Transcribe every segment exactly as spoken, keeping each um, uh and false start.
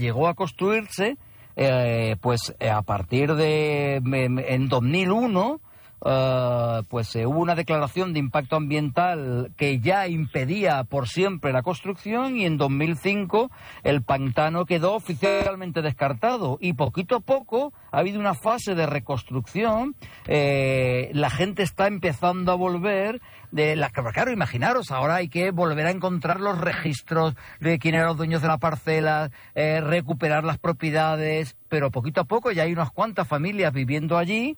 llegó a construirse eh, pues a partir de en dos mil uno. Uh, pues eh, hubo una declaración de impacto ambiental que ya impedía por siempre la construcción, y en dos mil cinco el pantano quedó oficialmente descartado, y poquito a poco ha habido una fase de reconstrucción. Eh, la gente está empezando a volver. De la, claro, imaginaros, ahora hay que volver a encontrar los registros de quién eran los dueños de la parcela, eh, recuperar las propiedades, pero poquito a poco ya hay unas cuantas familias viviendo allí,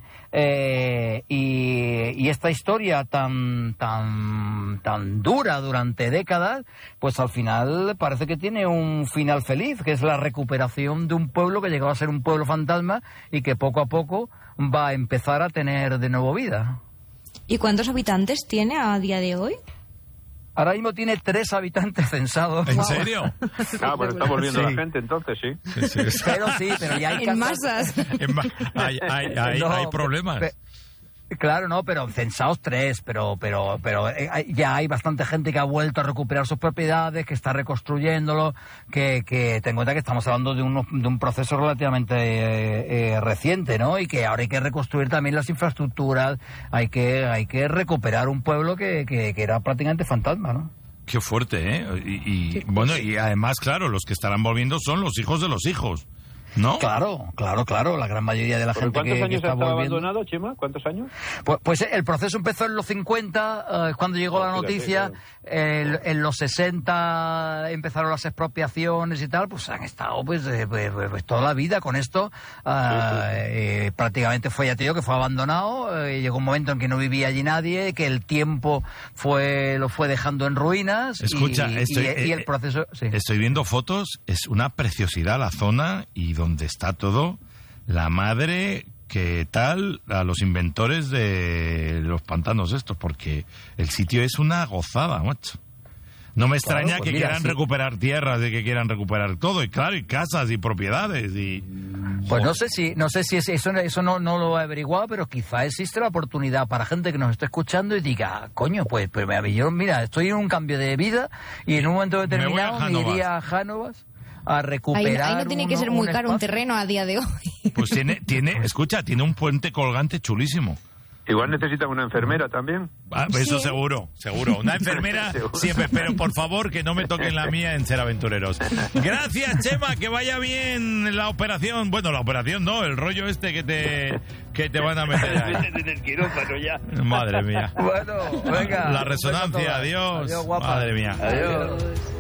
eh, y, y esta historia tan, tan, tan dura durante décadas, pues al final parece que tiene un final feliz, que es la recuperación de un pueblo que llegaba a ser un pueblo fantasma y que poco a poco va a empezar a tener de nuevo vida. ¿Y cuántos habitantes tiene a día de hoy? Ahora mismo tiene tres habitantes censados. ¿En serio? Ah, pues está volviendo sí. la gente, entonces, sí. Sí, sí, sí. Pero sí, pero ya hay En casas... masas. En ma- hay, hay, hay, No, hay problemas. pe- Claro, no, pero censados tres, pero pero pero eh, ya hay bastante gente que ha vuelto a recuperar sus propiedades, que está reconstruyéndolo, que, que ten en cuenta que estamos hablando de, uno, de un proceso relativamente eh, eh, reciente, ¿no? Y que ahora hay que reconstruir también las infraestructuras, hay que hay que recuperar un pueblo que, que, que era prácticamente fantasma, ¿no? Qué fuerte, ¿eh? Y, y bueno, y además, claro, los que estarán volviendo son los hijos de los hijos, ¿no? Claro, claro, claro, la gran mayoría de la gente ¿Cuántos que, años que está estaba volviendo... abandonado, Chema? ¿Cuántos años? Pues, pues el proceso empezó en los cincuenta, eh, cuando llegó Oh, la fíjate, noticia, claro. el- en los sesenta empezaron las expropiaciones y tal, pues han estado pues, eh, pues, pues toda la vida con esto. Ah, eh, prácticamente fue, ya te digo, que fue abandonado, eh, llegó un momento en que no vivía allí nadie, que el tiempo fue lo fue dejando en ruinas. Escucha, y, estoy, y, y el eh, proceso... Sí. Estoy viendo fotos, es una preciosidad la zona y donde está todo. La madre que tal a los inventores de los pantanos estos, porque el sitio es una gozada, macho. No me extraña Claro, pues que mira, quieran sí. recuperar tierras, de que quieran recuperar todo, y claro, y casas y propiedades y... Pues no sé si, no sé si es, eso, eso no, no lo he averiguado, pero quizá existe la oportunidad para gente que nos esté escuchando y diga, coño, pues, pues yo, mira, estoy en un cambio de vida y en un momento determinado me, me iría a Jánovas a recuperar. Ahí, ahí no tiene uno, que ser muy un caro un espacio. terreno a día de hoy. Pues tiene, tiene, escucha, tiene un puente colgante chulísimo. Igual necesitan una enfermera también. Ah, eso Sí. seguro, seguro. Una enfermera Seguro. siempre, pero por favor que no me toquen la mía en Ser Aventureros. Gracias, Chema, que vaya bien la operación. Bueno, la operación no, el rollo este que te que te van a meter ahí. En el quirófano ya. Madre mía. Bueno, venga. La resonancia, adiós. Adiós, guapa. Madre mía. Adiós.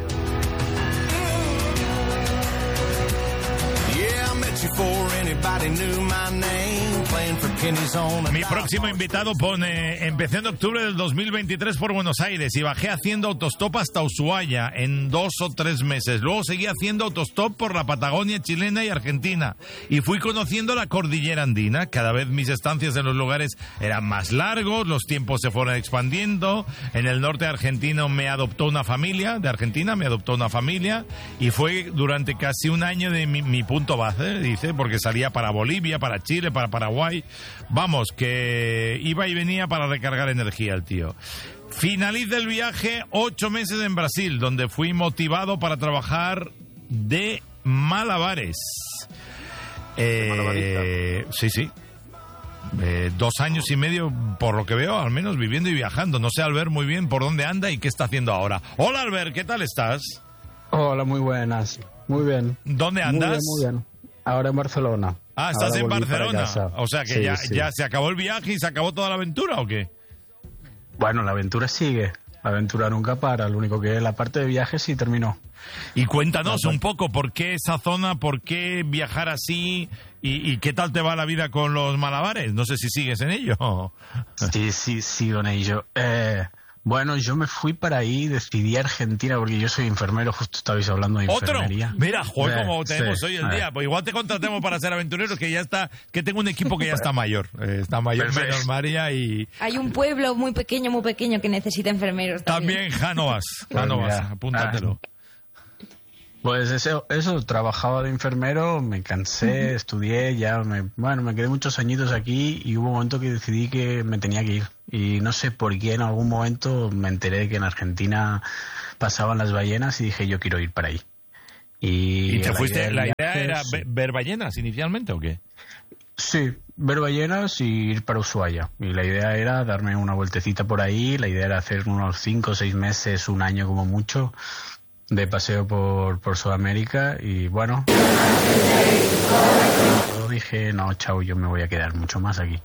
Mi próximo invitado pone: empecé en octubre del dos mil veintitrés por Buenos Aires y bajé haciendo autostop hasta Ushuaia en dos o tres meses. Luego seguí haciendo autostop por la Patagonia chilena y Argentina y fui conociendo la cordillera andina. Cada vez mis estancias en los lugares eran más largos, los tiempos se fueron expandiendo. En el norte argentino me adoptó una familia, de Argentina me adoptó una familia y fue durante casi un año de mi, mi punto base, dice, porque salía para Bolivia, para Chile, para Paraguay. Vamos, que iba y venía para recargar energía el tío. Finaliza el viaje, ocho meses en Brasil, donde fui motivado para trabajar de malabares. Eh, sí, sí. Eh, dos años y medio, por lo que veo, al menos viviendo y viajando. No sé, Albert, muy bien por dónde anda y qué está haciendo ahora. Hola, Albert, ¿qué tal estás? Hola, muy buenas. Muy bien. ¿Dónde Muy andas? bien, muy bien. Ahora en Barcelona. Ah, estás Ahora en volví para Barcelona. casa. O sea que Sí, ya, sí. ya se acabó el viaje y se acabó toda la aventura, ¿o qué? Bueno, la aventura sigue. La aventura nunca para. Lo único que la parte de viaje sí terminó. Y cuéntanos No, un poco por qué esa zona, por qué viajar así y, y qué tal te va la vida con los malabares. No sé si sigues en ello. Sí, sí, sí, con ello. Eh, bueno, yo me fui para ahí, decidí Argentina porque yo soy enfermero, justo estabais hablando de ¿Otro? enfermería. Mira, joder, Eh, como tenemos sí, hoy el eh. día. Pues igual te contratemos para ser aventureros, que ya está, que tengo un equipo que ya está mayor. Eh, está mayor Perfecto. menos María y Hay un pueblo muy pequeño, muy pequeño que necesita enfermeros también. también Jánovas. Pues Jánovas, mira, apúntatelo. Pues eso, eso, trabajaba de enfermero, me cansé, uh-huh. estudié, ya me, bueno, me quedé muchos añitos aquí y hubo un momento que decidí que me tenía que ir. Y no sé por qué en algún momento me enteré de que en Argentina pasaban las ballenas y dije yo quiero ir para ahí. Y, ¿Y te la fuiste? idea del ¿La idea viaje, era sí. ve- ver ballenas inicialmente o qué? Sí, ver ballenas y ir para Ushuaia. Y la idea era darme una vueltecita por ahí. La idea era hacer unos cinco o seis meses, un año como mucho, de paseo por, por Sudamérica. Y bueno, yo dije, no, chao, yo me voy a quedar mucho más aquí.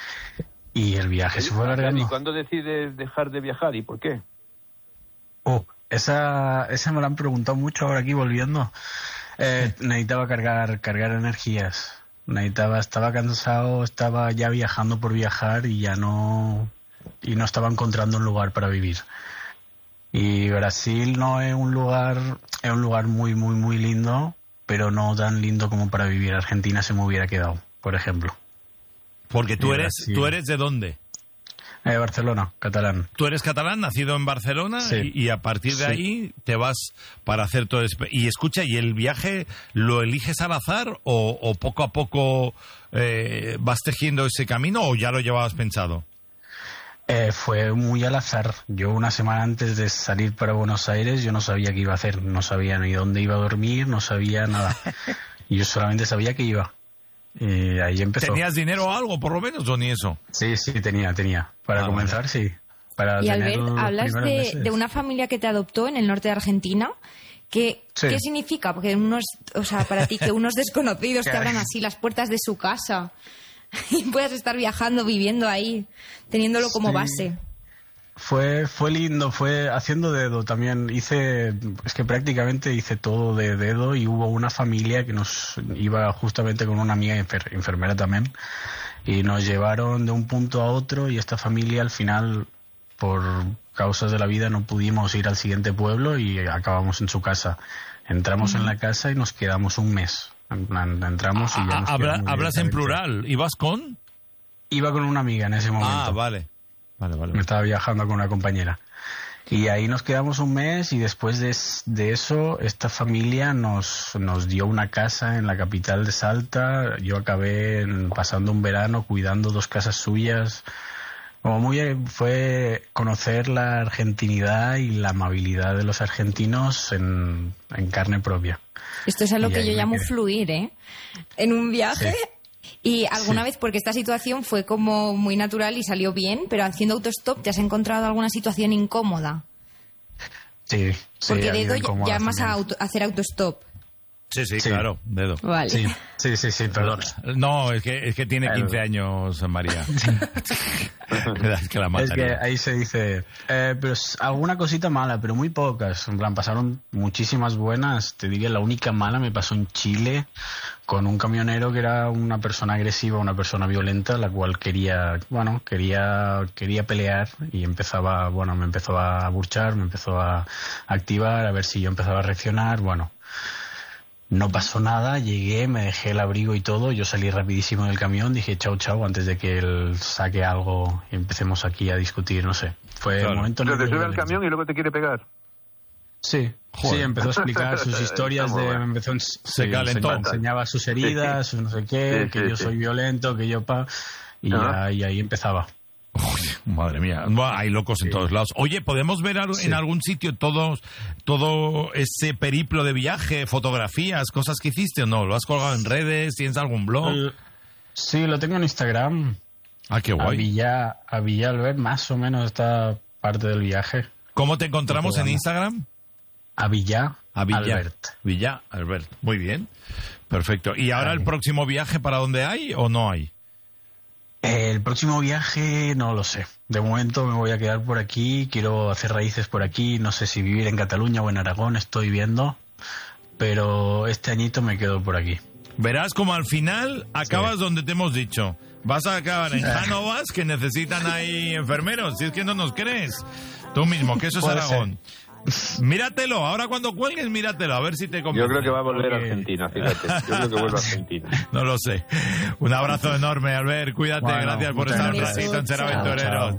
Y el viaje se fue ¿Y alargando. cuándo decides dejar de viajar y por qué? Oh, esa, esa me la han preguntado mucho ahora aquí volviendo. Eh, necesitaba cargar, cargar energías. Necesitaba, estaba cansado, estaba ya viajando por viajar y ya no, y no estaba encontrando un lugar para vivir. Y Brasil no es un lugar, es un lugar muy, muy, muy lindo, pero no tan lindo como para vivir. Argentina se me hubiera quedado, por ejemplo. Porque tú Sí, eres, Brasil. ¿tú eres de dónde? Eh, Barcelona, catalán. Tú eres catalán, nacido en Barcelona, Sí. y, y a partir de Sí. ahí te vas para hacer todo eso. Y escucha, ¿y el viaje lo eliges al azar o, o poco a poco eh, vas tejiendo ese camino o ya lo llevabas pensado? Eh, fue muy al azar. Yo una semana antes de salir para Buenos Aires yo no sabía qué iba a hacer. No sabía ni dónde iba a dormir, no sabía nada. Y yo solamente sabía que iba. Y ahí empezó. ¿Tenías dinero o algo, por lo menos, o ni eso? Sí, sí, tenía, tenía. Para Ah, comenzar, sí. Para Y tener Albert, los hablas primeros de, meses. de una familia que te adoptó en el norte de Argentina. ¿Qué, Sí. ¿Qué significa? Porque unos, o sea, para ti que unos desconocidos te abran así las puertas de su casa y puedas estar viajando, viviendo ahí, teniéndolo como Sí. base. Fue, fue lindo, fue haciendo dedo también. Hice, es que prácticamente hice todo de dedo y hubo una familia que nos iba justamente con una amiga enfer- enfermera también y nos llevaron de un punto a otro y esta familia al final, por causas de la vida, no pudimos ir al siguiente pueblo y acabamos en su casa. Entramos en la casa y nos quedamos un mes. En plan, entramos y ya Ah, nos habla- quedamos hablas en directamente. plural. ¿Ibas con? Iba con una amiga en ese momento. Ah, vale. Vale, vale. Me estaba viajando con una compañera. Y ahí nos quedamos un mes y después de, de eso esta familia nos, nos dio una casa en la capital de Salta. Yo acabé en- pasando un verano cuidando dos casas suyas. Como muy fue conocer la argentinidad y la amabilidad de los argentinos en, en carne propia. Esto es a lo Y que ahí yo me llamo quedé. fluir, ¿eh? En un viaje. Sí. Y alguna Sí. vez, porque esta situación fue como muy natural y salió bien, pero haciendo autostop, ¿te has encontrado alguna situación incómoda? Sí, sí, Porque ha habido dedo ya- incómodas llamas a, también. auto- a hacer autostop. Sí, sí, Sí. claro, dedo. Vale. Sí, sí, sí, sí, perdona. No, es que, es que tiene Claro. quince años, María. es que la Es mataría. que ahí se dice, eh, pero es alguna cosita mala, pero muy pocas. En plan, pasaron muchísimas buenas. Te diría, la única mala me pasó en Chile con un camionero que era una persona agresiva, una persona violenta, la cual quería, bueno, quería, quería pelear y empezaba, bueno, me empezó a burchar, me empezó a activar, a ver si yo empezaba a reaccionar, bueno. No pasó nada, llegué, me dejé el abrigo y todo, yo salí rapidísimo del camión, dije chao, chao, antes de que él saque algo y empecemos aquí a discutir, no sé. Fue Claro. un momento... Pero te muy sube al violento. camión y luego te quiere pegar. Sí, Joder. sí, empezó a explicar sus historias Está muy de... bueno. Empezó, en- Se sí, calentó. enseñaba- enseñaba sus heridas, sus no sé qué, Sí, que sí, yo sí. soy violento, que yo pa... Y, Ajá. ya, y ahí empezaba. Madre mía, Buah, hay locos en todos lados. Oye, ¿podemos ver algo- Sí. en algún sitio todos, todo ese periplo de viaje, fotografías, cosas que hiciste o no? ¿Lo has colgado en redes? ¿Tienes algún blog? El- Sí, lo tengo en Instagram. Ah, qué A guay. Villa, a Villa Albert, más o menos esta parte del viaje. ¿Cómo te encontramos en Vamos. Instagram? A Villa, A Villa Albert. Villa Albert. Muy bien. Perfecto. ¿Y ahora el próximo viaje para dónde hay o no hay? El próximo viaje no lo sé. De momento me voy a quedar por aquí, quiero hacer raíces por aquí, no sé si vivir en Cataluña o en Aragón, estoy viendo, pero este añito me quedo por aquí. Verás como al final acabas donde te hemos dicho. Vas a acabar en Jánovas, que necesitan ahí enfermeros, si es que no nos crees. Tú mismo, que eso es Puede Aragón. Míratelo, ahora cuando cuelgues, míratelo, a ver si te convence. Yo creo que va a volver a Porque- Argentina, fíjate. Yo creo que vuelve a Argentina. No lo sé. Un abrazo enorme, Albert, cuídate, Bueno, gracias por muchas estar un gracias. ratito en Ser Chao. Aventureros. Chao.